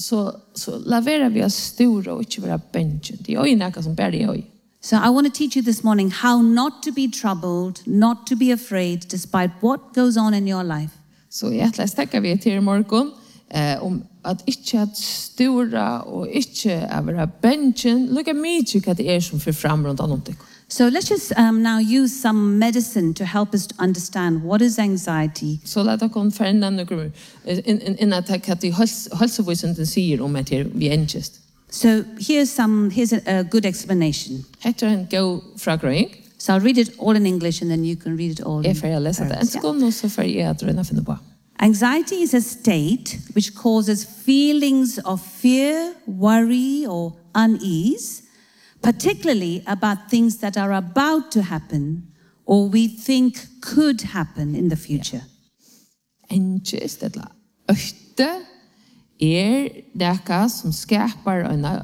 så lavera vi stora och inte vara bänken. Det är ju något som bär i. So I want to teach you this morning how not to be troubled, not to be afraid despite what goes on in your life. Så jag stäcker vi till morgon om att inte att stora och inte att vara bänken. Lukka mycket att det är som för fram runt någonting. So let's just now use some medicine to help us to understand what is anxiety. Så låt oss konferera några in att det hälsovården säger om att vi är ängst. So here's a good explanation. Heter en go fragring. So I'll read it all in English and then you can read it all in Arabic. Anxiety is a state which causes feelings of fear, worry, or unease, particularly about things that are about to happen or we think could happen in the future. Angst eller öchte det som skapar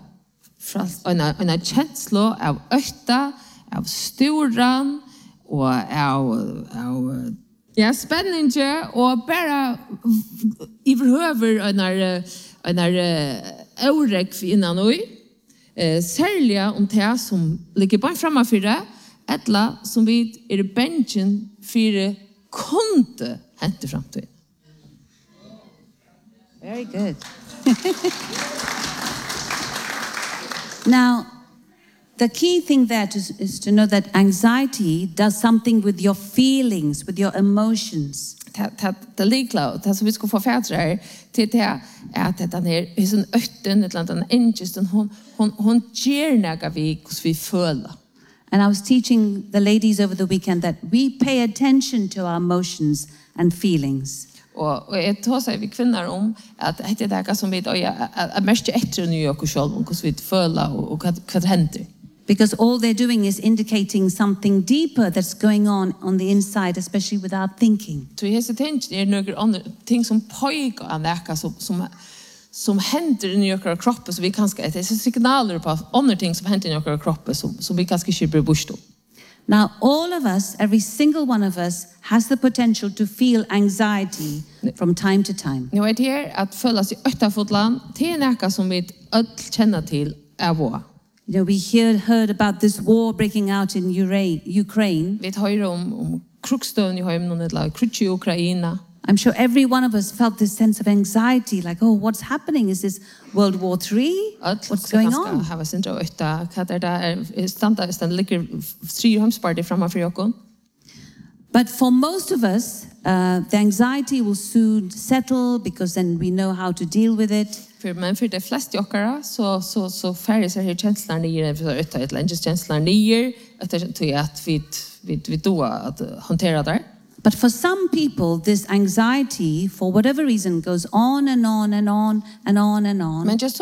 en känsla av öchte, av storan och av spänninge och bara överhöver en orek innan nu. Särskilt om det som ligger bara framför det, eller som vi är bänken för kunde hända framtid. Very good. Now, the key thing there is to know that anxiety does something with your feelings, with your emotions. Det likla, det som vi ska få färdra till det att den är sån ötten ett land angsten hon ger några vi vi följer. And I was teaching the ladies over the weekend that we pay attention to our emotions and feelings. Och jag tar sig vi kvinnor om att det är det som vi då är mest efter New York och själv hur vi följer och vad händer. Because all they're doing is indicating something deeper that's going on the inside, especially without thinking. Så jag tänker det är några andra ting som pågår av verka som händer i några kroppar så vi kanske det är signaler på andra ting som händer i några kroppar som vi kanske inte blir bort. Now all of us, every single one of us has the potential to feel anxiety from time to time. Nu är det att följa sig återfotland till något som vi all känner till är vår. You know, we heard about this war breaking out in Ukraine. Vi hör om krigsstön i hemlandet eller krig i Ukraina. I'm sure every one of us felt this sense of anxiety, like, oh, what's happening? Is this World War III? What's going on? Have a syndrome of stand ligger tre hemsparti framför oss. But for most of us, the anxiety will soon settle because then we know how to deal with it. Men för de flesta åkare så färre sig känslan ner för ett längre känslan ner att vi då att hantera det. But for some people this anxiety for whatever reason goes on and on and on and on and on. Men just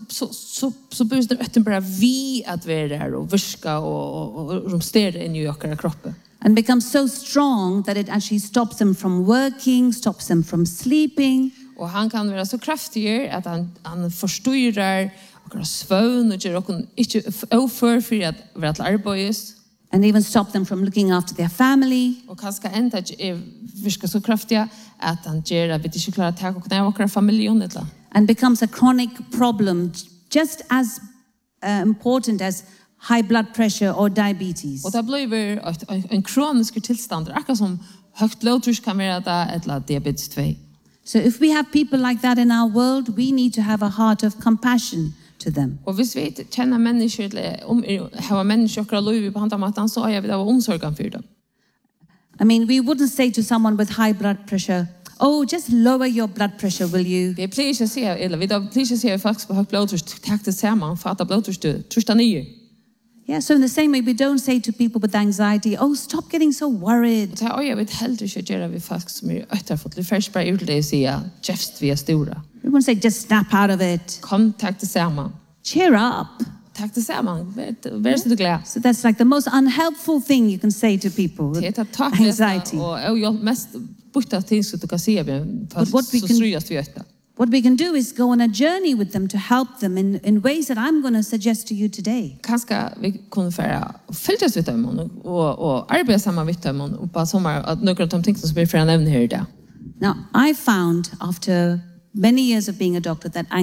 så börjar det bara vi att vara där och viska och rumstera i New Yorkare kroppen. And becomes so strong that it actually stops them from working, stops them from sleeping. Och han kan vara så kraftig att han förstorar och svön och gör och inte offer för att vara till arbets. And even stop them from looking after their family. Och kanske ända viska så kraftiga att han gör att vi inte klarar att ta och när våra familjen. And becomes a chronic problem just as important as high blood pressure or diabetes. Och det blir en kronisk tillstånd, akkurat som högt blodtryck kan vara det eller diabetes 2. So if we have people like that in our world, we need to have a heart of compassion to them. Och hvis vi känner människor har människor kvar liv på handa matan så är vi där omsorgen för dem. I mean, we wouldn't say to someone with high blood pressure, oh, just lower your blood pressure, will you? Det please se eller vi då please se faktiskt på högt blodtryck takt det samman för att blodtryck trusta ner. Yeah, so in the same way, we don't say to people with anxiety, oh, stop getting so worried. Så jag vet helt inte göra vi faktiskt som är återfått det först bara ut det säga just vi är stora. We won't say just snap out of it. Kontakt det samman. Cheer up. Tack det samman. Vär så glad. So that's like the most unhelpful thing you can say to people with anxiety. Och jag mest butta ting så du kan se What we can do is go on a journey with them to help them in ways that I'm going to suggest to you today. Kanske vi kunde föra fältas vid dem och arbeta samman vid dem och på sommar att några av de ting som vi får nämna här idag. Now, I found after many years of being a doctor that